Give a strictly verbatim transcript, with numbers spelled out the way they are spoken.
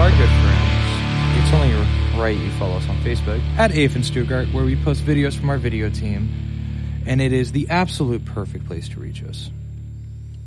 our good friends, it's only right you follow us on Facebook at A F and Stuttgart, where we post videos from our video team, and it is the absolute perfect place to reach us.